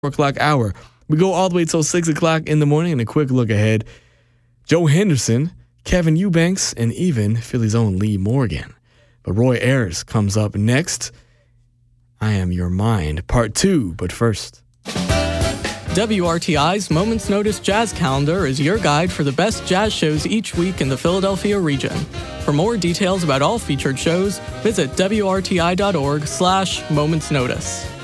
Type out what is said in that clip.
o'clock hour. We go all the way till 6 o'clock in the morning, and a quick look ahead. Joe Henderson, Kevin Eubanks, and even Philly's own Lee Morgan. But Roy Ayers comes up next. I Am Your Mind, Part 2, but first. WRTI's Moments Notice Jazz Calendar is your guide for the best jazz shows each week in the Philadelphia region. For more details about all featured shows, visit WRTI.org/momentsnotice.